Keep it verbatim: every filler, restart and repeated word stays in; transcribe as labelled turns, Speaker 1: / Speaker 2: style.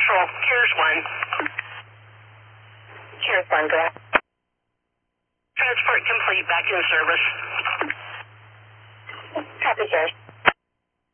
Speaker 1: Patrol. Here's one.
Speaker 2: Here's one, go ahead.
Speaker 1: Transport complete. Back in service.
Speaker 2: Copy, sir.